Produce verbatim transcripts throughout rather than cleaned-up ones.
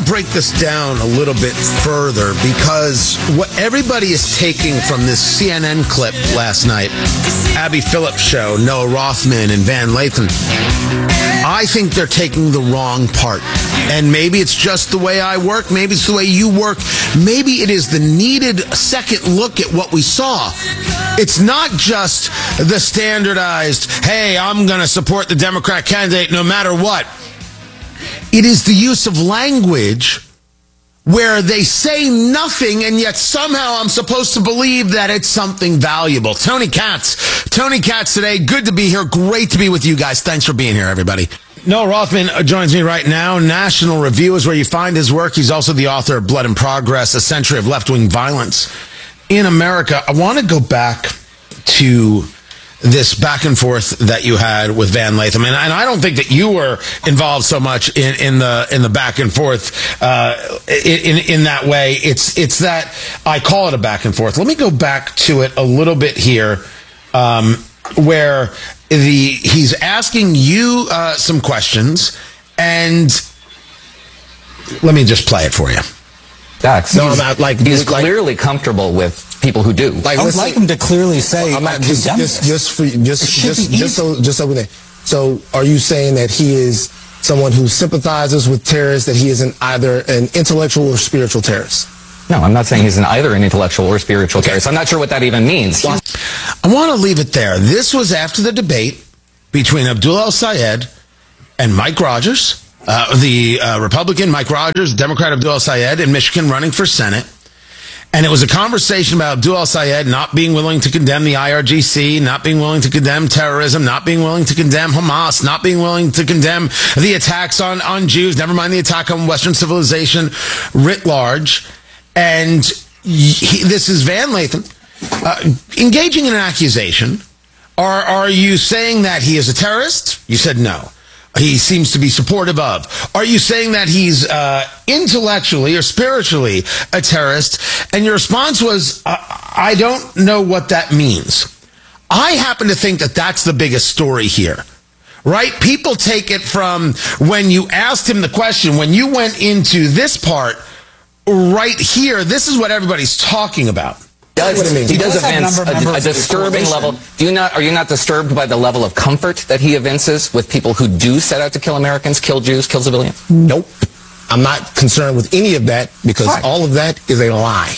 to break this down a little bit further because what everybody is taking from this C N N clip last night, Abby Phillips show, Noah Rothman and Van Lathan, I think they're taking the wrong part. And maybe it's just the way I work. Maybe it's the way you work. Maybe it is the needed second look at what we saw. It's not just the standardized, hey, I'm going to support the Democrat candidate no matter what. It is the use of language where they say nothing and yet somehow I'm supposed to believe that it's something valuable. Tony Katz. Tony Katz today. Good to be here. Great to be with you guys. Thanks for being here, everybody. Noah Rothman joins me right now. National Review is where you find his work. He's also the author of Blood and Progress, A Century of Left-Wing Violence in America. I want to go back to this back and forth that you had with Van Lathan, and, and I don't think that you were involved so much in, in the in the back and forth uh, in in that way. It's it's that I call it a back and forth. Let me go back to it a little bit here, um, where the he's asking you uh, some questions, and let me just play it for you. Dax, no, I'm not, like he's like, clearly comfortable with people who do. Like, I would like him to clearly say, I'm not just just just for just just just so just so we know. So, are you saying that he is someone who sympathizes with terrorists? That he isn't either an intellectual or spiritual terrorist? No, I'm not saying he's an either an intellectual or spiritual okay. terrorist. I'm not sure what that even means. I want to leave it there. This was after the debate between Abdul El-Sayed and Mike Rogers. Uh, the uh, Republican Mike Rogers, Democrat Abdul El-Sayed in Michigan running for Senate. And it was a conversation about Abdul El-Sayed not being willing to condemn the I R G C, not being willing to condemn terrorism, not being willing to condemn Hamas, not being willing to condemn the attacks on, on Jews, never mind the attack on Western civilization writ large. And he, this is Van Lathan uh, engaging in an accusation. Are, are you saying that he is a terrorist? You said no. He seems to be supportive of. Are you saying that he's uh, intellectually or spiritually a terrorist? And your response was, uh, I don't know what that means. I happen to think that that's the biggest story here, right? People take it from when you asked him the question, when you went into this part right here, this is what everybody's talking about. Does, he does evince a, a disturbing level. Do you not? Are you not disturbed by the level of comfort that he evinces with people who do set out to kill Americans, kill Jews, kill civilians? Nope. I'm not concerned with any of that because right. all of that is a lie.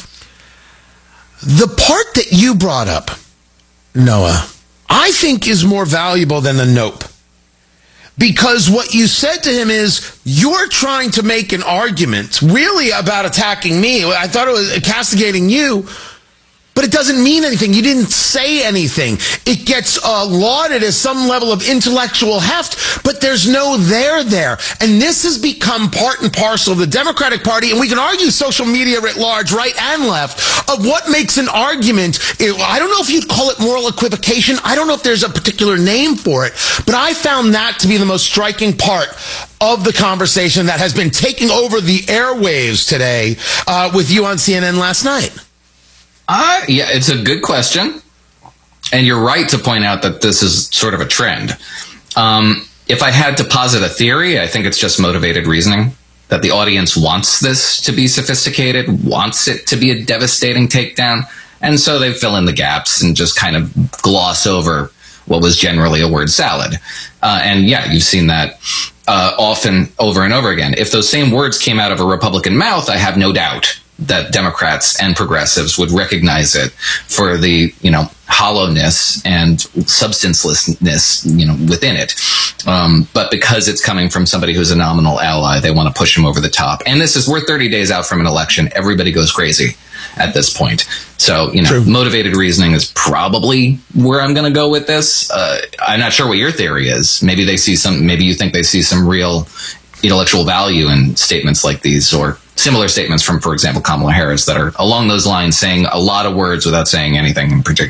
The part that you brought up, Noah, I think is more valuable than the nope. Because what you said to him is, you're trying to make an argument really about attacking me. I thought it was castigating you. But it doesn't mean anything. You didn't say anything. It gets uh, lauded as some level of intellectual heft, but there's no there there. And this has become part and parcel of the Democratic Party, and we can argue social media writ large, right and left, of what makes an argument. I don't know if you'd call it moral equivocation. I don't know if there's a particular name for it, but I found that to be the most striking part of the conversation that has been taking over the airwaves today uh, with you on C N N last night. Uh, yeah, it's a good question. And you're right to point out that this is sort of a trend. Um, if I had to posit a theory, I think it's just motivated reasoning. That the audience wants this to be sophisticated, wants it to be a devastating takedown. And so they fill in the gaps and just kind of gloss over what was generally a word salad. Uh, and yeah, you've seen that uh, often over and over again. If those same words came out of a Republican mouth, I have no doubt that Democrats and progressives would recognize it for the, you know, hollowness and substancelessness, you know, within it. Um, but because it's coming from somebody who's a nominal ally, they want to push him over the top. And this is, we're thirty days out from an election. Everybody goes crazy at this point. So, you know, True. motivated reasoning is probably where I'm going to go with this. Uh, I'm not sure what your theory is. Maybe they see some, maybe you think they see some real intellectual value in statements like these, or similar statements from, for example, Kamala Harris that are along those lines, saying a lot of words without saying anything in particular.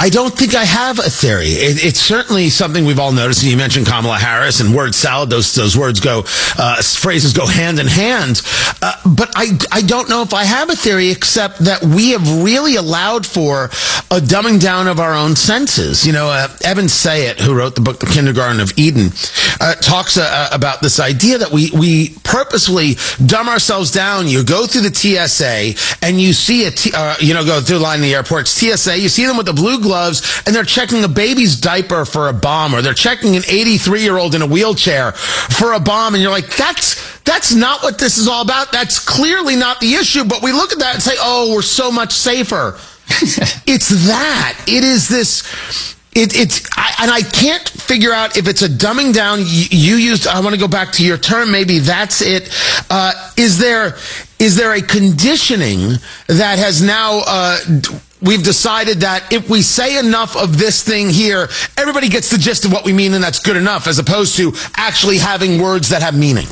I don't think I have a theory. It, it's certainly something we've all noticed. And you mentioned Kamala Harris and word salad. Those those words go, uh, phrases go hand in hand. Uh, but I I don't know if I have a theory, except that we have really allowed for a dumbing down of our own senses. You know, uh, Evan Sayet, who wrote the book The Kindergarten of Eden, uh, talks uh, about this idea that we we purposefully dumb ourselves down. You go through the T S A and you see a T, uh, you know go through the line in the airport. It's T S A. You see them with the blue gloves, and they're checking a baby's diaper for a bomb, or they're checking an eighty-three-year-old in a wheelchair for a bomb, and you're like, that's that's not what this is all about. That's clearly not the issue, but we look at that and say, oh, we're so much safer. It's that. It is this... It, it's I, and I can't figure out if it's a dumbing down. You, you used. I want to go back to your term. Maybe that's it. Uh, is there is there a conditioning that has now? Uh, we've decided that if we say enough of this thing here, everybody gets the gist of what we mean, and that's good enough, as opposed to actually having words that have meaning.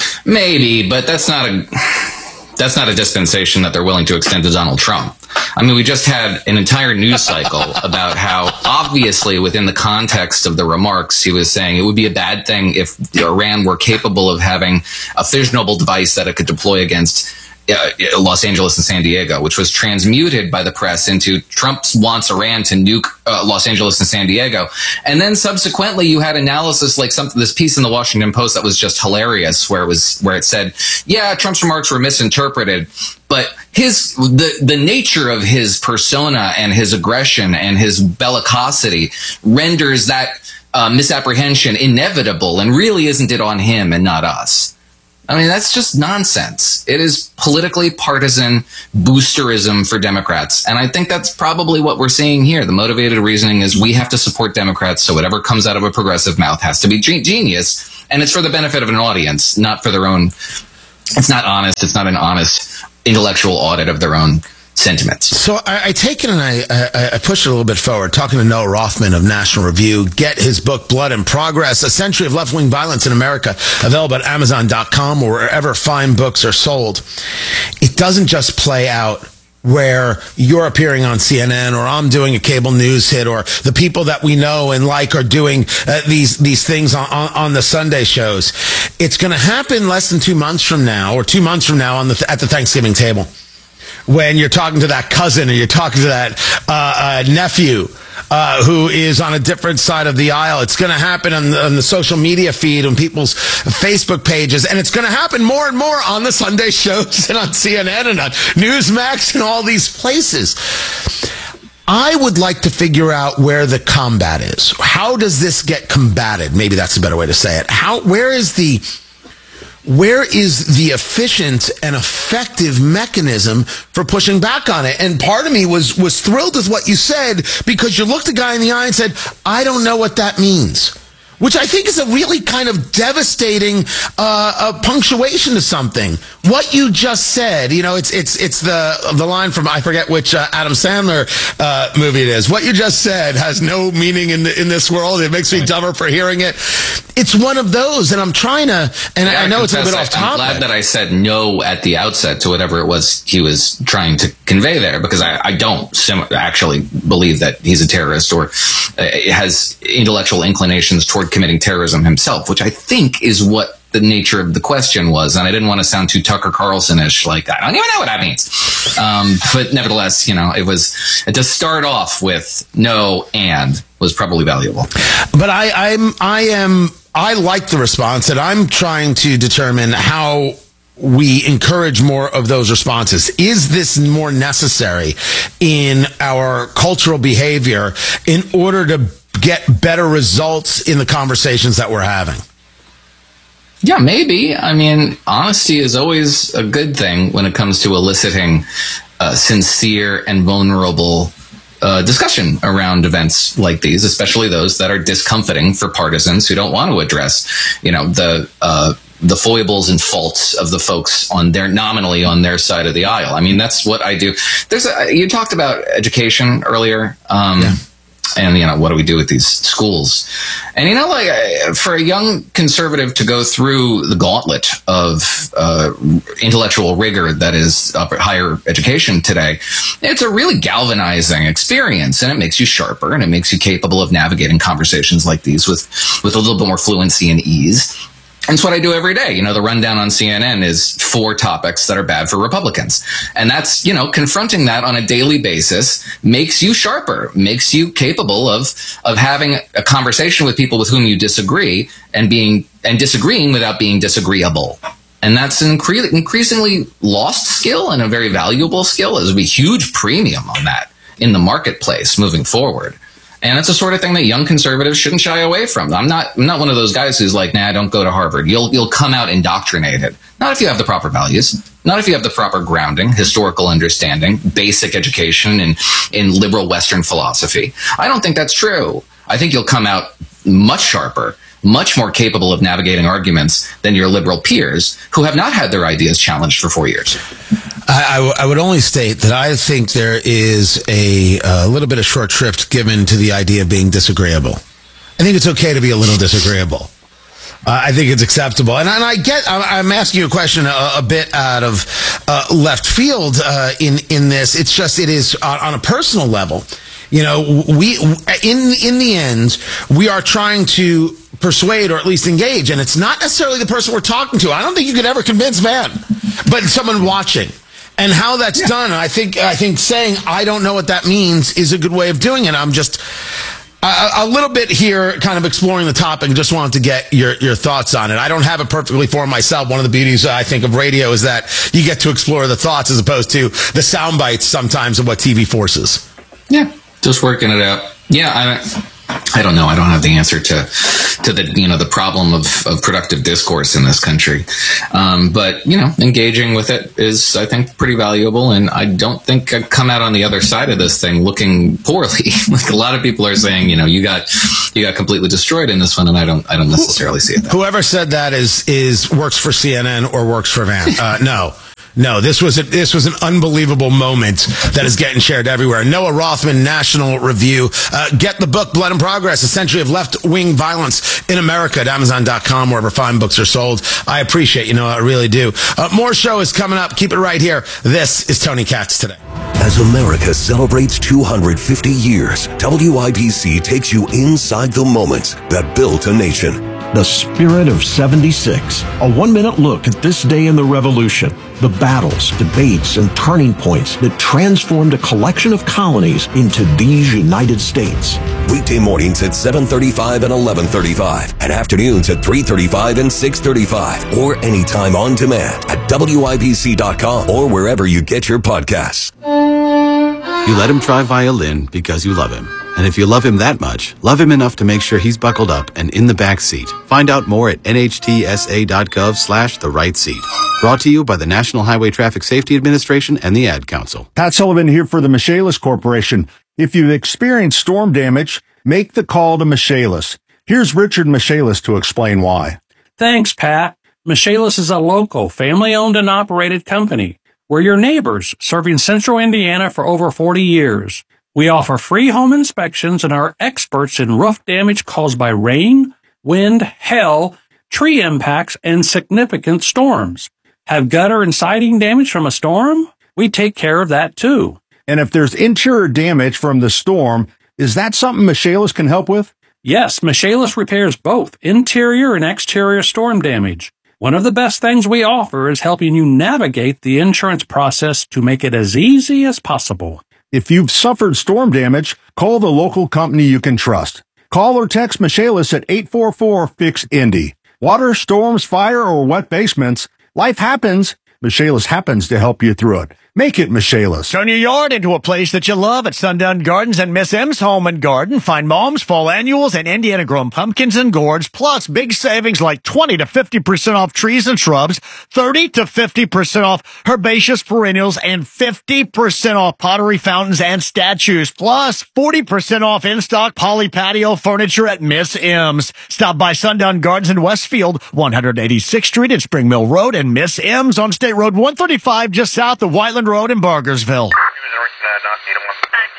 Maybe, but that's not a that's not a dispensation that they're willing to extend to Donald Trump. I mean, we just had an entire news cycle about how obviously within the context of the remarks, he was saying it would be a bad thing if Iran were capable of having a fissionable device that it could deploy against uh, Los Angeles and San Diego, which was transmuted by the press into Trump wants Iran to nuke uh, Los Angeles and San Diego. And then subsequently you had analysis like something, this piece in the Washington Post that was just hilarious, where it was, where it said, yeah, Trump's remarks were misinterpreted, but his, the, the nature of his persona and his aggression and his bellicosity renders that uh, misapprehension inevitable, and really isn't it on him and not us? I mean, that's just nonsense. It is politically partisan boosterism for Democrats. And I think that's probably what we're seeing here. The motivated reasoning is we have to support Democrats, so whatever comes out of a progressive mouth has to be genius. And it's for the benefit of an audience, not for their own. It's not honest. It's not an honest intellectual audit of their own sentiments. So I, I take it and I, I, I push it a little bit forward, talking to Noah Rothman of National Review. Get his book, Blood and Progress, A Century of Left-Wing Violence in America, available at Amazon dot com or wherever fine books are sold. It doesn't just play out where you're appearing on C N N, or I'm doing a cable news hit, or the people that we know and like are doing uh, these these things on, on, on the Sunday shows. It's going to happen less than two months from now, or two months from now on the th- at the Thanksgiving table, when you're talking to that cousin, or you're talking to that uh, uh, nephew uh, who is on a different side of the aisle. It's going to happen on the, on the social media feed, on people's Facebook pages, and it's going to happen more and more on the Sunday shows and on C N N and on Newsmax and all these places. I would like to figure out where the combat is. How does this get combated? Maybe that's a better way to say it. How? Where is the... Where is the efficient and effective mechanism for pushing back on it? And part of me was was thrilled with what you said, because you looked the guy in the eye and said, I don't know what that means. Which I think is a really kind of devastating uh, a punctuation to something. What you just said, you know, it's it's it's the the line from, I forget which uh, Adam Sandler uh, movie it is. What you just said has no meaning in the, in this world. It makes me dumber for hearing it. It's one of those, and I'm trying to, and yeah, I know it's a little bit off topic. I'm glad that I said no at the outset to whatever it was he was trying to convey there, because I, I don't sim- actually believe that he's a terrorist or uh, has intellectual inclinations toward committing terrorism himself, which I think is what the nature of the question was. And I didn't want to sound too Tucker Carlson-ish, like, I don't even know what that means. Um, but nevertheless, you know, it was, to start off with no and was probably valuable. But I, I'm, I am, I like the response, and I'm trying to determine how we encourage more of those responses. Is this more necessary in our cultural behavior in order to get better results in the conversations that we're having? Yeah, maybe. I mean, honesty is always a good thing when it comes to eliciting uh, sincere and vulnerable uh, discussion around events like these, especially those that are discomfiting for partisans who don't want to address, you know, the uh, the foibles and faults of the folks on their nominally on their side of the aisle. I mean, that's what I do. There's a, you talked about education earlier. Um, yeah. And, you know, what do we do with these schools? And, you know, like for a young conservative to go through the gauntlet of uh, intellectual rigor that is up at higher education today, it's a really galvanizing experience, and it makes you sharper, and it makes you capable of navigating conversations like these with, with a little bit more fluency and ease. And it's what I do every day. You know, the rundown on C N N is four topics that are bad for Republicans. And that's, you know, confronting that on a daily basis makes you sharper, makes you capable of, of having a conversation with people with whom you disagree and being, and disagreeing without being disagreeable. And that's an incre- increasingly lost skill and a very valuable skill. There's a huge premium on that in the marketplace moving forward. And it's the sort of thing that young conservatives shouldn't shy away from. I'm not, I'm not one of those guys who's like, nah, don't go to Harvard. You'll, you'll come out indoctrinated. Not if you have the proper values. Not if you have the proper grounding, historical understanding, basic education in, in liberal Western philosophy. I don't think that's true. I think you'll come out much sharper, much more capable of navigating arguments than your liberal peers who have not had their ideas challenged for four years. I, I, w- I would only state that I think there is a, a little bit of short shrift given to the idea of being disagreeable. I think it's okay to be a little disagreeable. Uh, I think it's acceptable. And, and I get, I'm asking you a question a, a bit out of uh, left field uh, in, in this. It's just, it is on, on a personal level. You know, we, in, in the end, we are trying to persuade or at least engage. And it's not necessarily the person we're talking to. I don't think you could ever convince Van, but someone watching. And how that's yeah. done, I think I think saying, I don't know what that means is a good way of doing it. I'm just a, a little bit here kind of exploring the topic and just wanted to get your, your thoughts on it. I don't have it perfectly formed myself. One of the beauties, I think, of radio is that you get to explore the thoughts as opposed to the sound bites sometimes of what T V forces. Yeah, just working it out. Yeah, I I don't know. I don't have the answer to to the you know the problem of, of productive discourse in this country. Um, but you know, engaging with it is, I think, pretty valuable. And I don't think I come out on the other side of this thing looking poorly. Like a lot of people are saying, you know, you got you got completely destroyed in this one, and I don't I don't necessarily see it that way. Whoever said that is is works for C N N or works for Van. Uh, no. No, this was a, this was an unbelievable moment that is getting shared everywhere. Noah Rothman, National Review. Uh, get the book, Blood and Progress, A Century of Left-Wing Violence in America at Amazon dot com, wherever fine books are sold. I appreciate you, Noah, I really do. Uh, more show is coming up. Keep it right here. This is Tony Katz Today. As America celebrates two hundred fifty years, W I B C takes you inside the moments that built a nation. The Spirit of seventy-six, a one-minute look at this day in the Revolution, the battles, debates, and turning points that transformed a collection of colonies into these United States. Weekday mornings at seven thirty-five and eleven thirty-five, and afternoons at three thirty-five and six thirty-five, or anytime on demand at W I B C dot com or wherever you get your podcasts. You let him try violin because you love him. And if you love him that much, love him enough to make sure he's buckled up and in the back seat. Find out more at N H T S A dot gov slash the right seat. Brought to you by the National Highway Traffic Safety Administration and the Ad Council. Pat Sullivan here for the Michaelis Corporation. If you've experienced storm damage, make the call to Michaelis. Here's Richard Michaelis to explain why. Thanks, Pat. Michaelis is a local, family-owned and operated company. We're your neighbors, serving Central Indiana for over forty years. We offer free home inspections and are experts in roof damage caused by rain, wind, hail, tree impacts, and significant storms. Have gutter and siding damage from a storm? We take care of that too. And if there's interior damage from the storm, is that something Michaelis can help with? Yes, Michaelis repairs both interior and exterior storm damage. One of the best things we offer is helping you navigate the insurance process to make it as easy as possible. If you've suffered storm damage, call the local company you can trust. Call or text Michaelis at eight four four, F I X, Indy. Water, storms, fire, or wet basements, life happens. Michaelis happens to help you through it. Make it Michaelis. Turn your yard into a place that you love at Sundown Gardens and Miss M's Home and Garden. Find Mom's Fall Annuals and Indiana Grown Pumpkins and Gourds, plus big savings like twenty to fifty percent off trees and shrubs, thirty to fifty percent off herbaceous perennials, and fifty percent off pottery fountains and statues, plus forty percent off in-stock poly patio furniture at Miss M's. Stop by Sundown Gardens in Westfield, one eighty-sixth Street and Spring Mill Road, and Miss M's on State Road one thirty-five just south of Whiteland Road in Bargersville.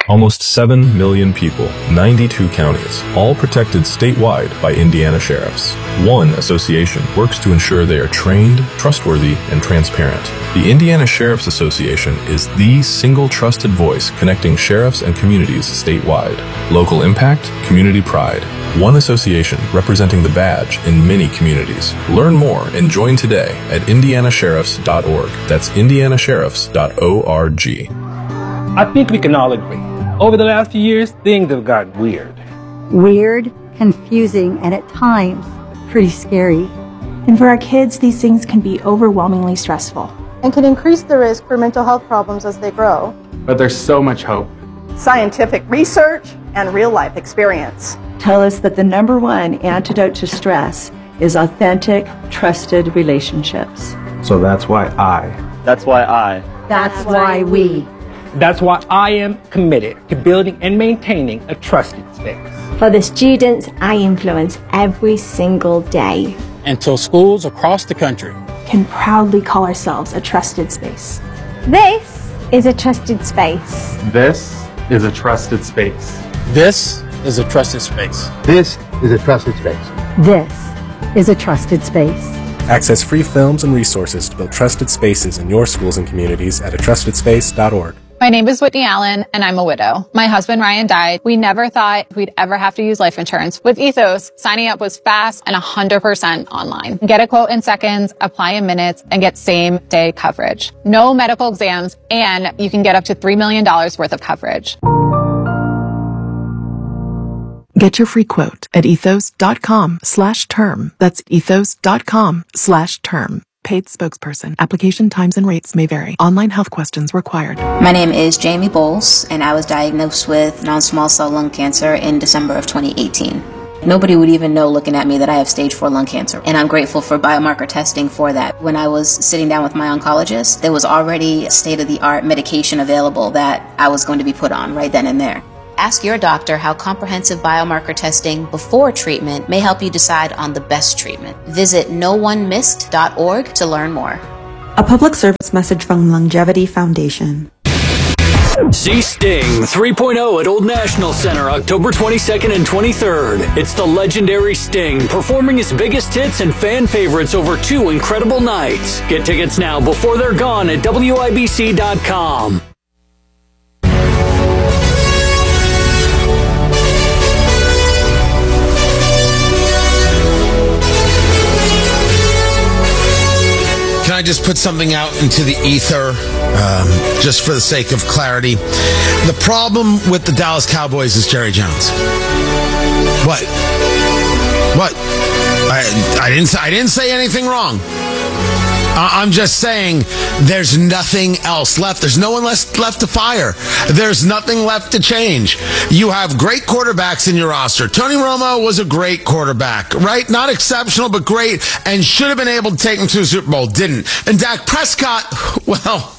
Almost seven million people, ninety-two counties, all protected statewide by Indiana sheriffs. One association works to ensure they are trained, trustworthy, and transparent. The Indiana Sheriff's Association is the single trusted voice connecting sheriffs and communities statewide. Local impact, community pride. One association representing the badge in many communities. Learn more and join today at indiana sheriffs dot org. That's indiana sheriffs dot org. I think we can all agree. Over the last few years, things have gotten weird. Weird, confusing, and at times, pretty scary. And for our kids, these things can be overwhelmingly stressful. And can increase the risk for mental health problems as they grow. But there's so much hope. Scientific research and real-life experience tell us that the number one antidote to stress is authentic, trusted relationships. So that's why I. That's why I. That's, that's why we. That's why I am committed to building and maintaining a trusted space. For the students I influence every single day. Until schools across the country can proudly call ourselves a trusted space. This is a trusted space. This is a trusted space. This is a trusted space. This is a trusted space. This is a trusted space. Access free films and resources to build trusted spaces in your schools and communities at a trusted space dot org. My name is Whitney Allen, and I'm a widow. My husband, Ryan, died. We never thought we'd ever have to use life insurance. With Ethos, signing up was fast and one hundred percent online. Get a quote in seconds, apply in minutes, and get same-day coverage. No medical exams, and you can get up to three million dollars worth of coverage. Get your free quote at ethos.com slash term. That's ethos.com slash term. Paid spokesperson. Application times and rates may vary. Online health questions required. My name is Jamie Bowles, and I was diagnosed with non-small cell lung cancer in December of twenty eighteen. Nobody would even know looking at me that I have stage four lung cancer, and I'm grateful for biomarker testing for that. When I was sitting down with my oncologist, there was already state-of-the-art medication available that I was going to be put on right then and there. Ask your doctor how comprehensive biomarker testing before treatment may help you decide on the best treatment. Visit no one missed dot org to learn more. A public service message from Longevity Foundation. See Sting three point oh at Old National Center October twenty-second and twenty-third. It's the legendary Sting performing his biggest hits and fan favorites over two incredible nights. Get tickets now before they're gone at W I B C dot com. Can I just put something out into the ether, um, just for the sake of clarity? The problem with the Dallas Cowboys is Jerry Jones. What? What? I, I didn't. I didn't say anything wrong. I'm just saying there's nothing else left. There's no one left, left to fire. There's nothing left to change. You have great quarterbacks in your roster. Tony Romo was a great quarterback, right? Not exceptional, but great, and should have been able to take him to a Super Bowl. Didn't. And Dak Prescott, well,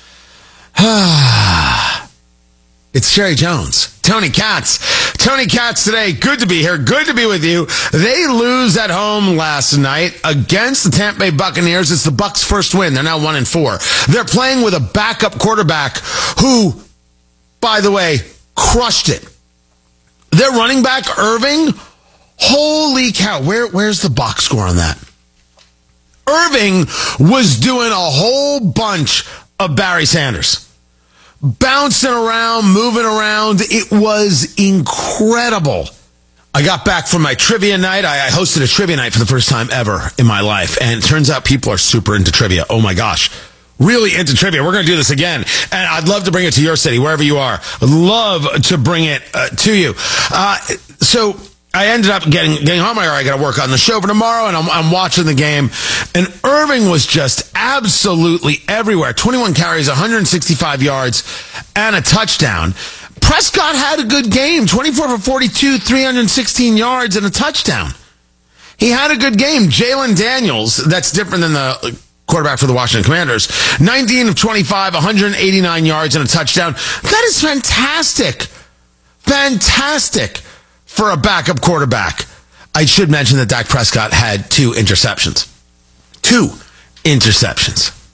it's Jerry Jones. Tony Katz. Tony Katz today. Good to be here. Good to be with you. They lose at home last night against the Tampa Bay Buccaneers. It's the Bucs' first win. They're now one and four. They're playing with a backup quarterback who, by the way, crushed it. Their running back, Irving, holy cow. Where, where's the box score on that? Irving was doing a whole bunch of Barry Sanders. Bouncing around, moving around. It was incredible. I got back from my trivia night. I, I hosted a trivia night for the first time ever in my life. And it turns out people are super into trivia. Oh my gosh. Really into trivia. We're going to do this again. And I'd love to bring it to your city, wherever you are. I'd love to bring it uh, to you. Uh, so I ended up getting getting home. I got to work on the show for tomorrow, and I'm, I'm watching the game. And Irving was just absolutely everywhere. twenty-one carries, one hundred sixty-five yards, and a touchdown. Prescott had a good game. twenty-four for forty-two, three hundred sixteen yards, and a touchdown. He had a good game. Jalen Daniels, that's different than the quarterback for the Washington Commanders. nineteen of twenty-five, one hundred eighty-nine yards, and a touchdown. That is fantastic. Fantastic. For a backup quarterback. I should mention that Dak Prescott had two interceptions. Two interceptions.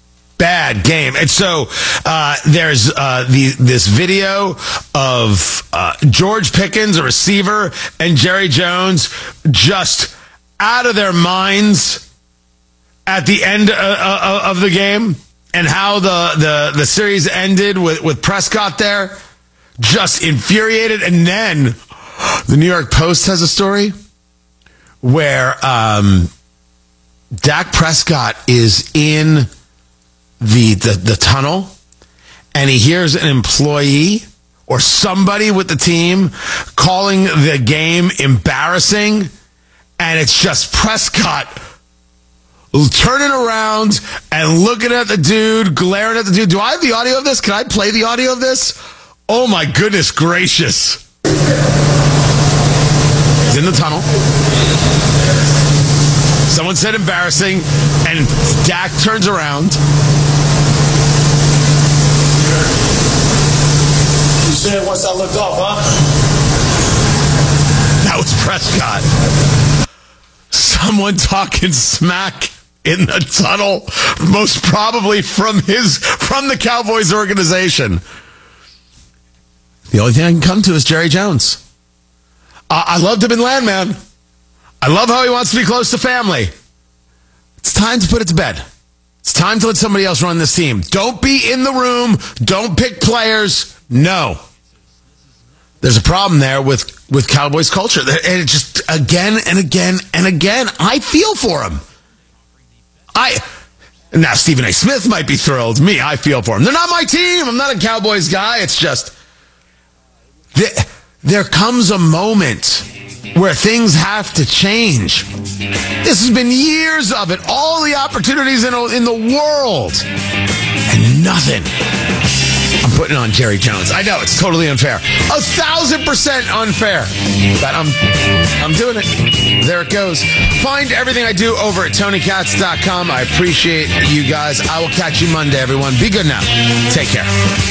bad game. And so uh, there's uh, the this video of uh, George Pickens, a receiver, and Jerry Jones just out of their minds at the end uh, uh, of the game, and how the, the, the series ended with, with Prescott there, just infuriated. And then the New York Post has a story where um, Dak Prescott is in the, the the tunnel, and he hears an employee or somebody with the team calling the game embarrassing, and it's just Prescott turning around and looking at the dude, glaring at the dude. Do I have the audio of this? Can I play the audio of this? Oh my goodness gracious. He's in the tunnel. Someone said embarrassing, and Dak turns around. You said once I looked off, huh? That was Prescott. Someone talking smack in the tunnel, most probably from his from the Cowboys organization. The only thing I can come to is Jerry Jones. Uh, I loved him in Landman. I love how he wants to be close to family. It's time to put it to bed. It's time to let somebody else run this team. Don't be in the room. Don't pick players. No. There's a problem there with, with Cowboys culture. And it just, again and again and again, I feel for him. I Now, Stephen A. Smith might be thrilled. Me, I feel for him. They're not my team. I'm not a Cowboys guy. It's just, there comes a moment where things have to change. This has been years of it. All the opportunities in, in the world. And nothing. I'm putting it on Jerry Jones. I know, it's totally unfair. A thousand percent unfair. But I'm I'm doing it. There it goes. Find everything I do over at Tony Katz dot com. I appreciate you guys. I will catch you Monday, everyone. Be good now. Take care.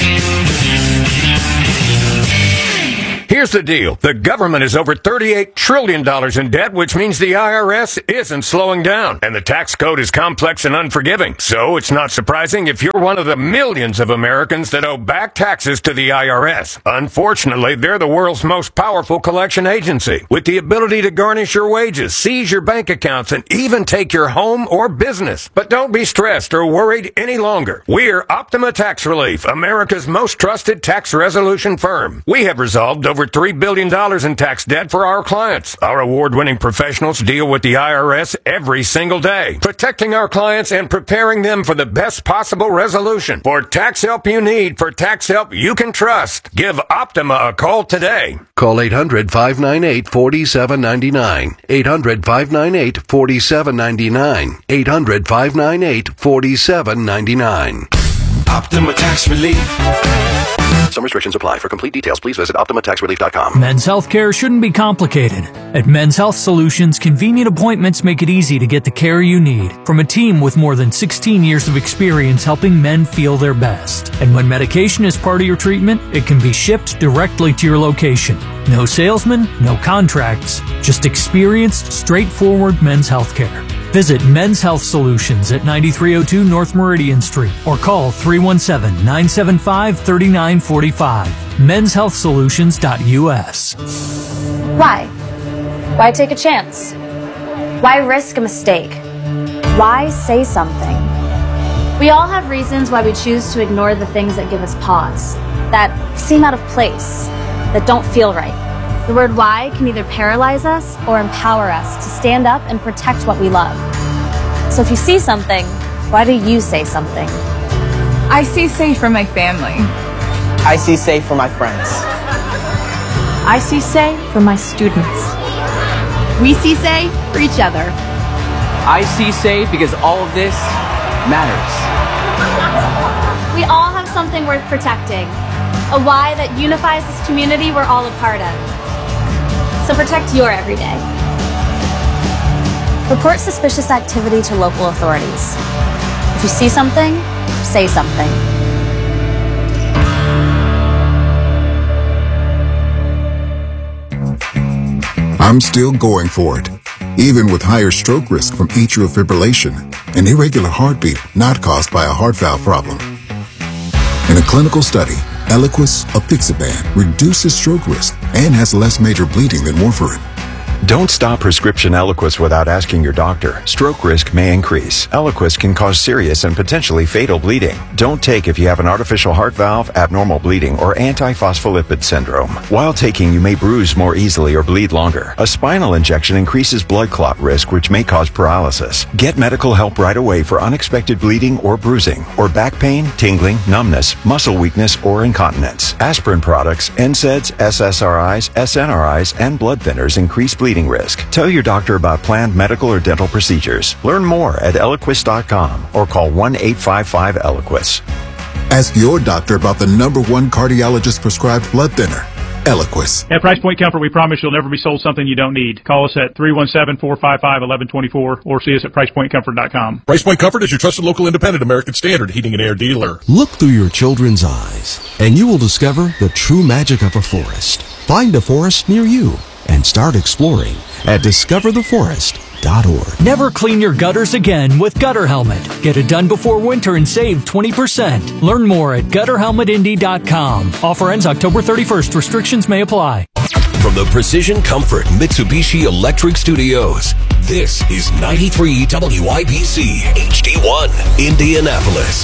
Here's the deal. The government is over thirty-eight trillion dollars in debt, which means the I R S isn't slowing down. And the tax code is complex and unforgiving. So it's not surprising if you're one of the millions of Americans that owe back taxes to the I R S. Unfortunately, they're the world's most powerful collection agency, with the ability to garnish your wages, seize your bank accounts, and even take your home or business. But don't be stressed or worried any longer. We're Optima Tax Relief, America's most trusted tax resolution firm. We have resolved over three billion dollars in tax debt for our clients. Our award-winning professionals deal with the I R S every single day, protecting our clients and preparing them for the best possible resolution. For tax help you need, for tax help you can trust, give Optima a call today. Call eight hundred, five nine eight, four seven nine nine. eight hundred, five nine eight, four seven nine nine. eight hundred, five nine eight, four seven nine nine. Optima Tax Relief. Some restrictions apply. For complete details, please visit Optima Tax Relief dot com. Men's health care shouldn't be complicated. At Men's Health Solutions, convenient appointments make it easy to get the care you need from a team with more than sixteen years of experience helping men feel their best. And when medication is part of your treatment, it can be shipped directly to your location. No salesman, no contracts, just experienced, straightforward men's health care. Visit Men's Health Solutions at ninety-three oh two North Meridian Street or call three one seven, nine seven five, three nine four five. men's health solutions dot U S. Why? Why take a chance? Why risk a mistake? Why say something? We all have reasons why we choose to ignore the things that give us pause, that seem out of place, that don't feel right. The word why can either paralyze us or empower us to stand up and protect what we love. So if you see something, why do you say something? I see safe for my family. I see safe for my friends. I see say for my students. We see say for each other. I see say because all of this matters. We all have something worth protecting. A why that unifies this community we're all a part of. So protect your everyday. Report suspicious activity to local authorities. If you see something, say something. I'm still going for it, even with higher stroke risk from atrial fibrillation. an irregular heartbeat not caused by a heart valve problem. In a clinical study, Eliquis apixaban reduces stroke risk and has less major bleeding than warfarin. Don't stop prescription Eliquis without asking your doctor. Stroke risk may increase. Eliquis can cause serious and potentially fatal bleeding. Don't take if you have an artificial heart valve, abnormal bleeding, or antiphospholipid syndrome. While taking, you may bruise more easily or bleed longer. A spinal injection increases blood clot risk, which may cause paralysis. Get medical help right away for unexpected bleeding or bruising, or back pain, tingling, numbness, muscle weakness, or incontinence. Aspirin products, N SAIDs, S S R Is, S N R Is, and blood thinners increase bleeding risk. Tell your doctor about planned medical or dental procedures. Learn more at Eliquis dot com or call one eight five five Eliquis. Ask your doctor about the number one cardiologist prescribed blood thinner, Eliquis. At Price Point Comfort, we promise you'll never be sold something you don't need. Call us at three one seven, four five five, one one two four or see us at price point comfort dot com. Price Point Comfort is your trusted local independent American Standard heating and air dealer. Look through your children's eyes, and you will discover the true magic of a forest. Find a forest near you and start exploring at discover the forest dot org. Never clean your gutters again with Gutter Helmet. Get it done before winter and save twenty percent. Learn more at gutter helmet indy dot com. Offer ends October thirty-first. Restrictions may apply. From the Precision Comfort Mitsubishi Electric Studios, this is ninety-three W I B C H D one, Indianapolis.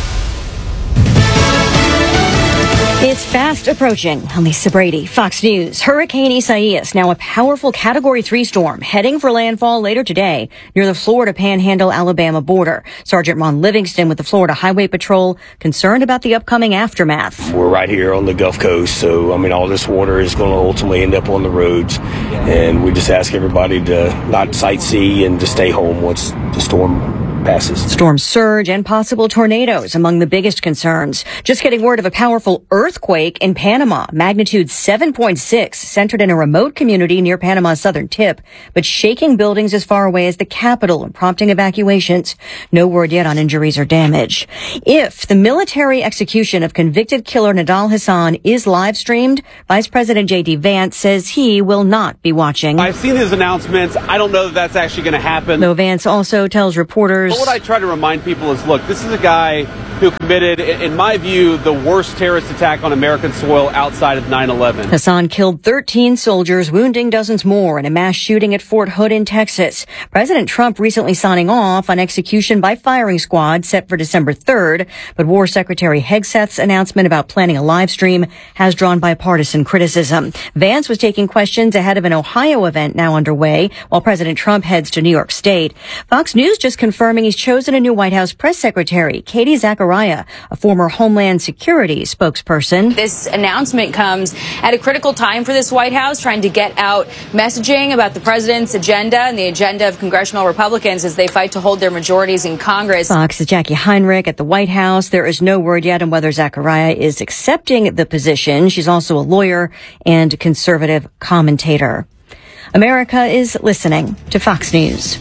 It's fast approaching. I'm Lisa Brady, Fox News. Hurricane Isaias, now a powerful Category three storm, heading for landfall later today near the Florida Panhandle-Alabama border. Sergeant Ron Livingston with the Florida Highway Patrol concerned about the upcoming aftermath. We're right here on the Gulf Coast, so, I mean, all this water is going to ultimately end up on the roads, and we just ask everybody to not sightsee and to stay home once the storm passes. Storm surge and possible tornadoes among the biggest concerns. Just getting word of a powerful earthquake in Panama, magnitude seven point six, centered in a remote community near Panama's southern tip, but shaking buildings as far away as the capital and prompting evacuations. No word yet on injuries or damage. If the military execution of convicted killer Nidal Hasan is live streamed, Vice President J D Vance says he will not be watching. I've seen his announcements. I don't know that that's actually going to happen. Though Vance also tells reporters, But what I try to remind people is, look, this is a guy who committed, in my view, the worst terrorist attack on American soil outside of nine eleven. Hasan killed thirteen soldiers, wounding dozens more in a mass shooting at Fort Hood in Texas. President Trump recently signing off on execution by firing squad set for December third, but War Secretary Hegseth's announcement about planning a live stream has drawn bipartisan criticism. Vance was taking questions ahead of an Ohio event now underway, while President Trump heads to New York State. Fox News just confirming he's chosen a new White House press secretary, Katie Zachariah, a former Homeland Security spokesperson. This announcement comes at a critical time for this White House, trying to get out messaging about the president's agenda and the agenda of congressional Republicans as they fight to hold their majorities in Congress. Fox's Jackie Heinrich at the White House. There is no word yet on whether Zachariah is accepting the position. She's also a lawyer and conservative commentator. America is listening to Fox News.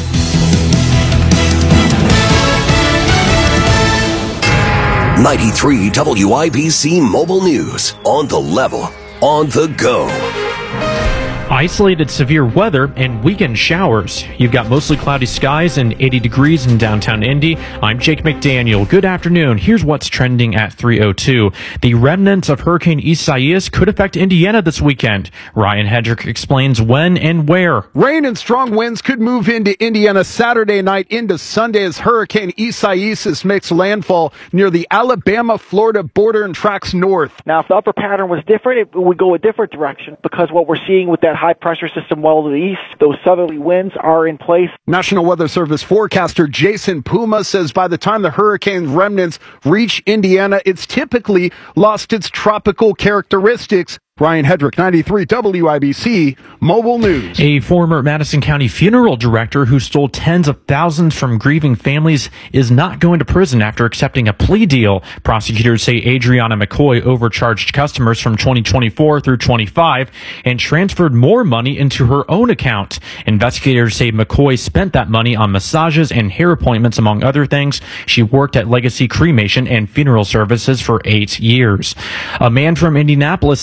ninety-three W I B C Mobile News. On the level, on the go. Isolated severe weather and weekend showers. You've got mostly cloudy skies and eighty degrees in downtown Indy. I'm Jake McDaniel. Good afternoon. Here's what's trending at three oh two. The remnants of Hurricane Isaias could affect Indiana this weekend. Ryan Hedrick explains when and where. Rain and strong winds could move into Indiana Saturday night into Sunday as Hurricane Isaias makes landfall near the Alabama-Florida border and tracks north. Now, if the upper pattern was different, it would go a different direction, because what we're seeing with that high pressure system well to the east, those southerly winds are in place. National Weather Service forecaster Jason Puma says by the time the hurricane remnants reach Indiana, it's typically lost its tropical characteristics. Ryan Hedrick, ninety-three W I B C Mobile News. A former Madison County funeral director who stole tens of thousands from grieving families is not going to prison after accepting a plea deal. Prosecutors say Adriana McCoy overcharged customers from twenty twenty-four through twenty-five and transferred more money into her own account. Investigators say McCoy spent that money on massages and hair appointments, among other things. She worked at Legacy Cremation and Funeral Services for eight years. A man from Indianapolis is dead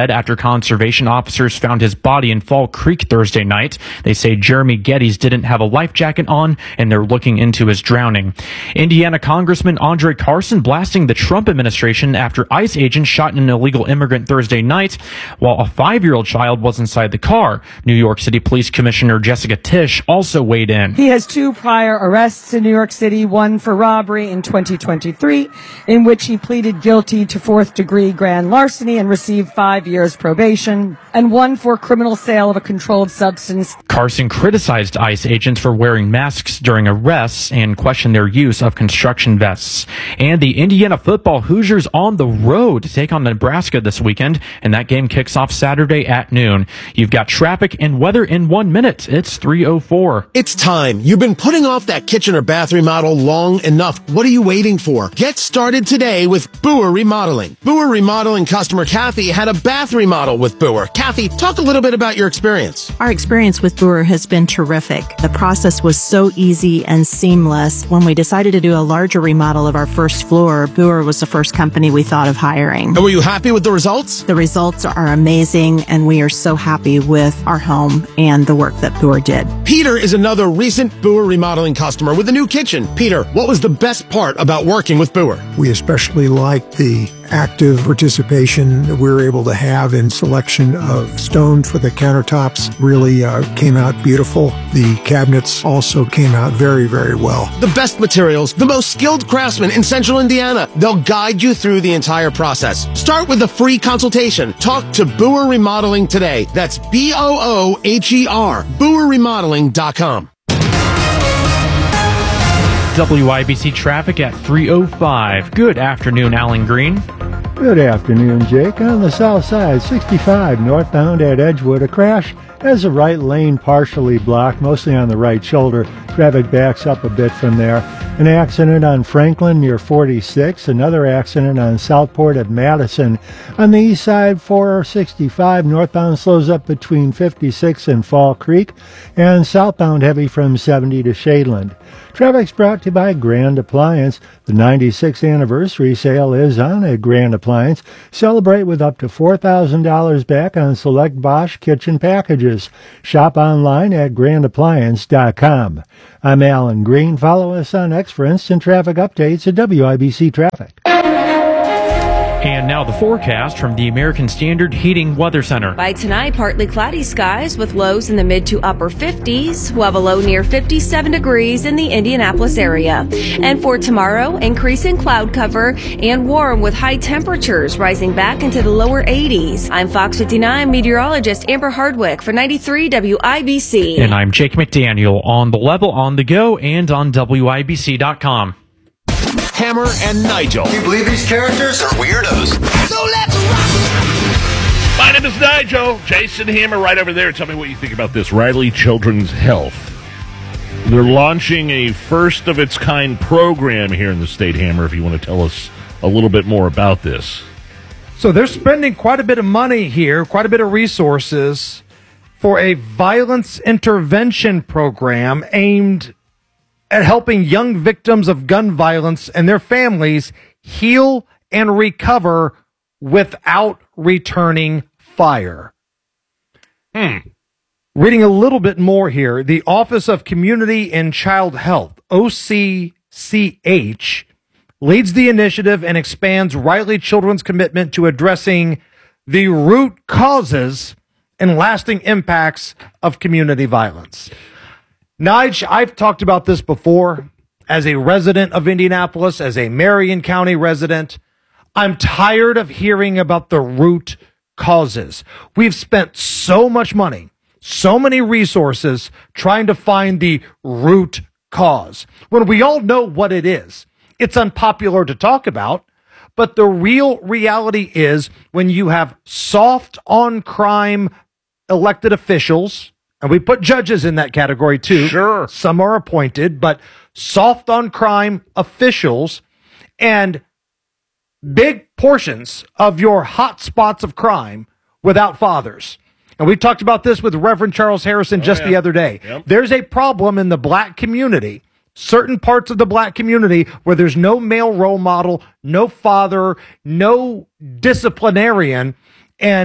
dead after conservation officers found his body in Fall Creek Thursday night. They say Jeremy Geddes didn't have a life jacket on, and they're looking into his drowning. Indiana Congressman Andre Carson blasting the Trump administration after ICE agents shot an illegal immigrant Thursday night while a five-year-old child was inside the car. New York City Police Commissioner Jessica Tisch also weighed in. He has two prior arrests in New York City, one for robbery in twenty twenty-three, in which he pleaded guilty to fourth-degree grand larceny and received five years probation, and one for criminal sale of a controlled substance. Carson criticized ICE agents for wearing masks during arrests and questioned their use of construction vests. And the Indiana football Hoosiers on the road to take on Nebraska this weekend, and that game kicks off Saturday at noon. You've got traffic and weather in one minute. It's three oh four. It's time. You've been putting off that kitchen or bath remodel long enough. What are you waiting for? Get started today with Boer Remodeling. Boer Remodeling customer Kathy had a bath remodel with Boer. Kathy, talk a little bit about your experience. Our experience with Boer has been terrific. The process was so easy and seamless. When we decided to do a larger remodel of our first floor, Boer was the first company we thought of hiring. And were you happy with the results? The results are amazing, and we are so happy with our home and the work that Boer did. Peter is another recent Boer Remodeling customer with a new kitchen. Peter, what was the best part about working with Boer? We especially liked the active participation that we were able to have in selection of stone for the countertops. Really uh, came out beautiful. The cabinets also came out very, very well. The best materials, the most skilled craftsmen in Central Indiana. They'll guide you through the entire process. Start with a free consultation. Talk to Boer Remodeling today. That's B O O H E R, boer remodeling dot com. W I B C traffic at three oh five. Good afternoon, Alan Green. Good afternoon, Jake. On the south side, sixty-five northbound at Edgewood, a crash has the right lane partially blocked, mostly on the right shoulder. Traffic backs up a bit from there. An accident on Franklin near forty-six. Another accident on Southport at Madison. On the east side, four sixty-five northbound slows up between fifty-six and Fall Creek, and southbound heavy from seventy to Shadeland. Traffic's brought to you by Grand Appliance. The ninety-sixth anniversary sale is on at Grand Appliance. Celebrate with up to four thousand dollars back on select Bosch kitchen packages. Shop online at grand appliance dot com. I'm Alan Green. Follow us on X for instant traffic updates at W I B C Traffic. And now the forecast from the American Standard Heating Weather Center. By tonight, partly cloudy skies with lows in the mid to upper fifties. We'll have a low near fifty-seven degrees in the Indianapolis area. And for tomorrow, increasing cloud cover and warm with high temperatures rising back into the lower eighties. I'm Fox fifty-nine meteorologist Amber Hardwick for ninety-three W I B C. And I'm Jake McDaniel on the level, on the go, and on W I B C dot com. Hammer and Nigel. Can you believe these characters are weirdos? So let's rock! My name is Nigel. Jason Hammer right over there. Tell me what you think about this. Riley Children's Health. They're launching a first-of-its-kind program here in the state, Hammer, if you want to tell us a little bit more about this. So they're spending quite a bit of money here, quite a bit of resources for a violence intervention program aimed at helping young victims of gun violence and their families heal and recover without returning fire. Hmm. Reading a little bit more here, the Office of Community and Child Health, O C C H, leads the initiative and expands Riley Children's commitment to addressing the root causes and lasting impacts of community violence. Nige, I've talked about this before. As a resident of Indianapolis, as a Marion County resident, I'm tired of hearing about the root causes. We've spent so much money, so many resources trying to find the root cause, when we all know what it is. It's unpopular to talk about, but the real reality is when you have soft on crime elected officials, and we put judges in that category too. Sure. Some are appointed, but soft on crime officials and big portions of your hot spots of crime without fathers. And we talked about this with Reverend Charles Harrison oh, just yeah. the other day. Yep. There's a problem in the black community, certain parts of the black community, where there's no male role model, no father, no disciplinarian, and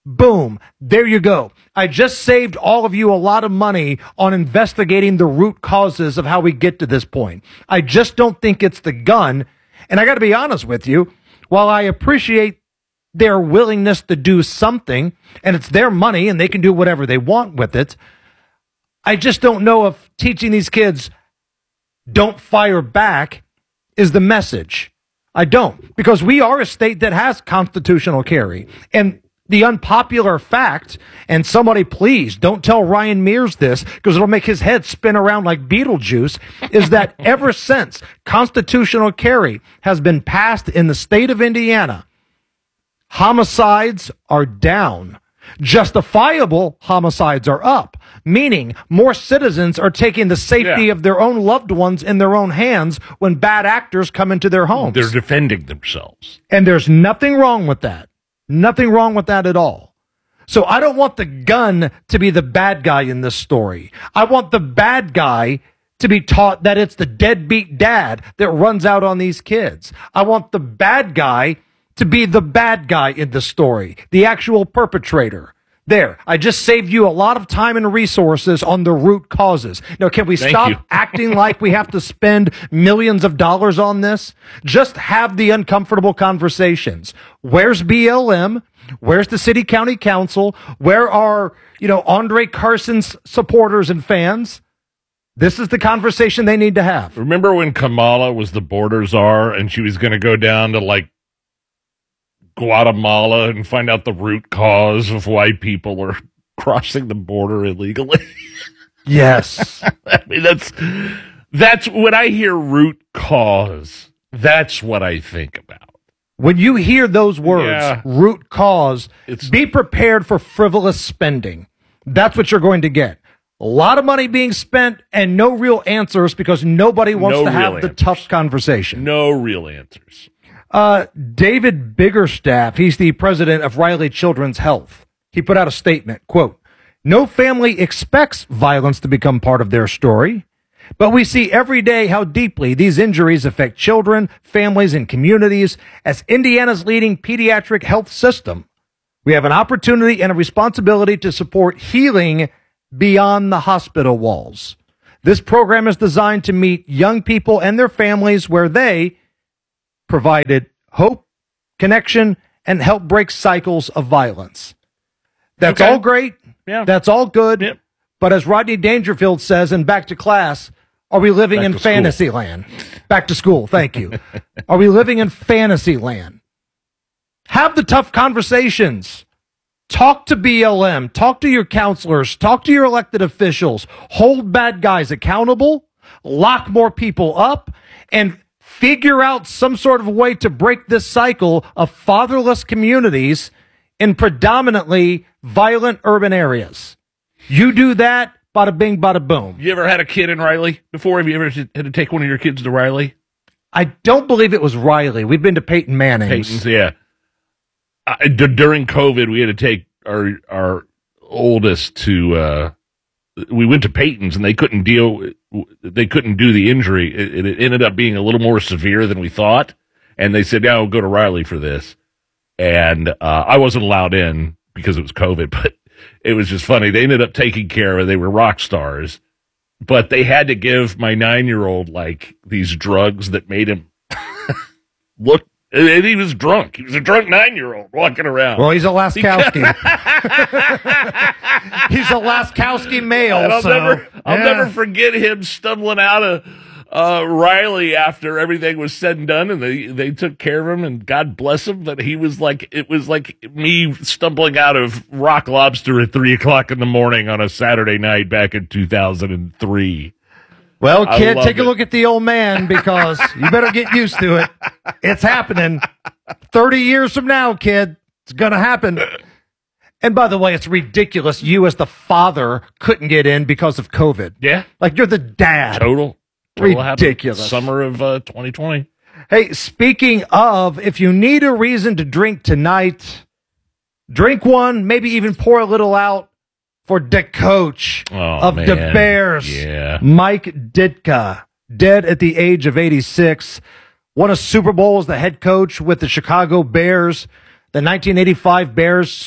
Boom. There you go. I just saved all of you a lot of money on investigating the root causes of how we get to this point. I just don't think it's the gun. And I got to be honest with you, while I appreciate their willingness to do something, and it's their money and they can do whatever they want with it, I just don't know if teaching these kids don't fire back is the message. I don't, because we are a state that has constitutional carry. And the unpopular fact, and somebody please don't tell Ryan Mears this because it'll make his head spin around like Beetlejuice, is that ever since constitutional carry has been passed in the state of Indiana, homicides are down. Justifiable homicides are up, meaning more citizens are taking the safety yeah. of their own loved ones in their own hands when bad actors come into their homes. They're defending themselves. And there's nothing wrong with that. Nothing wrong with that at all. So I don't want the gun to be the bad guy in this story. I want the bad guy to be taught that it's the deadbeat dad that runs out on these kids. I want the bad guy to be the bad guy in the story, the actual perpetrator. There, I just saved you a lot of time and resources on the root causes. Now, can we Thank stop you. acting like we have to spend millions of dollars on this? Just have the uncomfortable conversations. Where's B L M? Where's the city county council? Where are, you know, Andre Carson's supporters and fans? This is the conversation they need to have. Remember when Kamala was the border czar and she was going to go down to like Guatemala and find out the root cause of why people are crossing the border illegally? Yes. I mean, that's, that's when I hear root cause, that's what I think about. When you hear those words, Yeah. root cause, be prepared for frivolous spending. That's what you're going to get. A lot of money being spent and no real answers because nobody wants No to have real the answers. tough conversation. No real answers. Uh, David Biggerstaff, he's the president of Riley Children's Health. He put out a statement, quote, "No family expects violence to become part of their story, but we see every day how deeply these injuries affect children, families, and communities. As Indiana's leading pediatric health system, we have an opportunity and a responsibility to support healing beyond the hospital walls. This program is designed to meet young people and their families where they provided hope, connection, and help break cycles of violence." That's Okay. all great. Yeah. That's all good. Yep. But as Rodney Dangerfield says in Back to Class, are we living Back in to school. fantasy land? Back to school. Thank you. Are we living in fantasy land? Have the tough conversations. Talk to B L M. Talk to your counselors. Talk to your elected officials. Hold bad guys accountable. Lock more people up. And figure out some sort of way to break this cycle of fatherless communities in predominantly violent urban areas. You do that, bada bing, bada boom. You ever had a kid in Riley before? Have you ever had to take one of your kids to Riley? I don't believe it was Riley. We've been to Peyton Manning's. Peyton's, yeah. Uh, d- during COVID, we had to take our our oldest to. Uh, we went to Peyton's, and they couldn't deal. They couldn't do the injury. It, it ended up being a little more severe than we thought, and they said, "Yeah, we'll go to Riley for this." And uh, I wasn't allowed in because it was COVID, but it was just funny. They ended up taking care of it. They were rock stars, but they had to give my nine-year-old like these drugs that made him look. And he was drunk. He was a drunk nine-year-old walking around. Well, he's a Laskowski. He's a Laskowski male. And I'll so, never, I'll yeah. never forget him stumbling out of uh, Riley after everything was said and done, and they they took care of him, and God bless him. But he was like, it was like me stumbling out of Rock Lobster at three o'clock in the morning on a Saturday night back in two thousand three. Well, I kid, loved take a it. look at the old man because you better get used to it. It's happening. thirty years from now, kid, it's going to happen. And by the way, it's ridiculous. You as the father couldn't get in because of COVID. Yeah. Like you're the dad. Total. Total happened. Ridiculous. Summer of uh, twenty twenty. Hey, speaking of, if you need a reason to drink tonight, drink one, maybe even pour a little out for the coach Oh, of man. the Bears, Yeah. Mike Ditka, dead at the age of eighty-six. Won a Super Bowl as the head coach with the Chicago Bears. The nineteen eighty-five Bears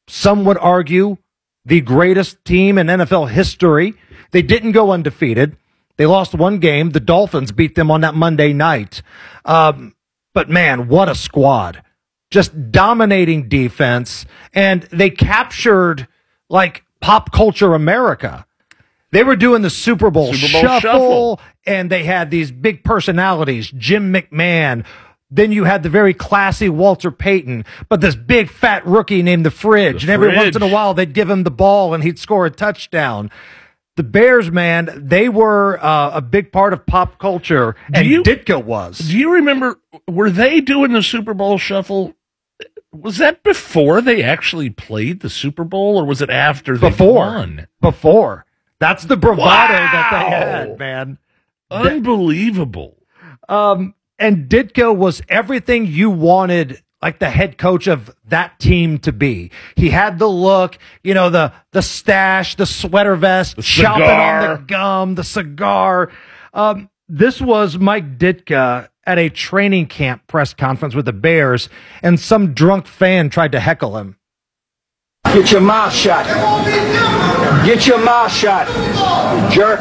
some would argue, the greatest team in N F L history. They didn't go undefeated. They lost one game. The Dolphins beat them on that Monday night. Um, but, man, what a squad. Just dominating defense. And they captured, like, pop culture America. They were doing the Super Bowl, Super Bowl shuffle, shuffle, and they had these big personalities, Jim McMahon. Then you had the very classy Walter Payton, but this big fat rookie named the Fridge. The and every Fridge. once in a while, they'd give him the ball and he'd score a touchdown. The Bears, man, they were uh, a big part of pop culture, and you, Ditka was. Do you remember, were they doing the Super Bowl shuffle? Was that before they actually played the Super Bowl, or was it after they Before. won? Before. That's the bravado Wow. that they had, man. Unbelievable. Um, and Ditka was everything you wanted, like the head coach of that team to be. He had the look, you know, the the stash, the sweater vest, The chopping cigar. on the gum, the cigar. Um, this was Mike Ditka at a training camp press conference with the Bears, and some drunk fan tried to heckle him. Get your mouth shut. Get your mouth shut, jerk.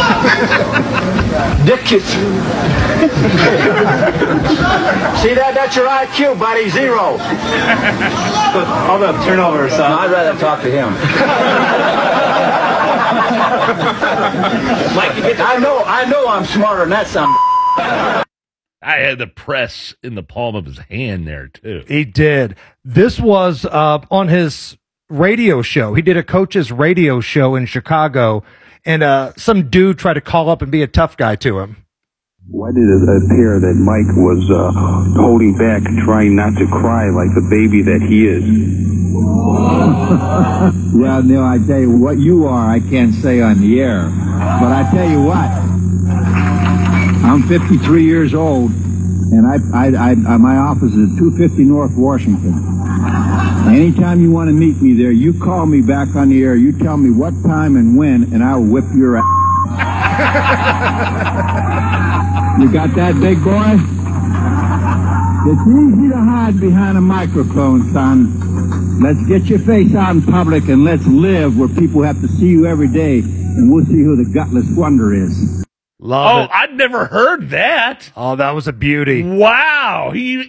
Dick you. See that? That's your I Q, buddy. Zero. Hold up, turn over, son. No, I'd rather talk to him. Mike, you get the- I know, I know I'm smarter than that son. I had the press in the palm of his hand there, too. He did. This was uh, on his radio show. He did a coach's radio show in Chicago, and uh, some dude tried to call up and be a tough guy to him. Why did it appear that Mike was uh, holding back, trying not to cry like the baby that he is? Well, Neil, I tell you, what you are, I can't say on the air. But I tell you what, I'm fifty-three years old, and I, I, I, my office is two fifty North Washington. Anytime you want to meet me there, you call me back on the air. You tell me what time and when, and I'll whip your ass. You got that, big boy? It's easy to hide behind a microphone, son. Let's get your face out in public and let's live where people have to see you every day, and we'll see who the gutless wonder is. Love oh, it. I'd never heard that. Oh, that was a beauty. Wow. He